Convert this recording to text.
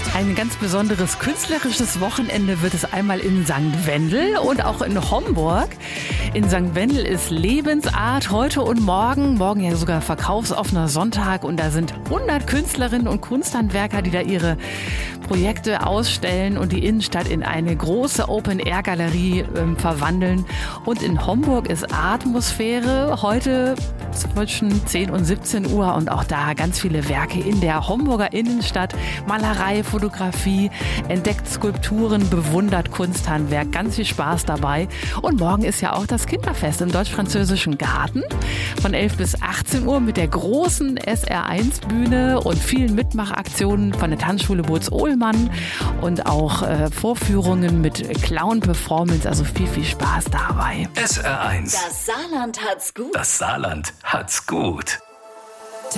Ein ganz besonderes künstlerisches Wochenende wird es einmal in St. Wendel und auch in Homburg. In St. Wendel ist Lebensart heute und morgen. Morgen ja sogar verkaufsoffener Sonntag und da sind 100 Künstlerinnen und Kunsthandwerker, die da ihre Projekte ausstellen und die Innenstadt in eine große Open-Air-Galerie verwandeln. Und in Homburg ist Atmosphäre heute zwischen 10 und 17 Uhr und auch da ganz viele Werke in der Homburger Innenstadt. Malerei, Fotografie, entdeckt Skulpturen, bewundert Kunsthandwerk. Ganz viel Spaß dabei. Und morgen ist ja auch das Kinderfest im Deutsch-Französischen Garten von 11 bis 18 Uhr mit der großen SR1-Bühne und vielen Mitmachaktionen von der Tanzschule Boots-Ohlmann und auch Vorführungen mit Clown-Performance. Also viel Spaß dabei. SR1. Das Saarland hat's gut. Das Saarland hat's gut.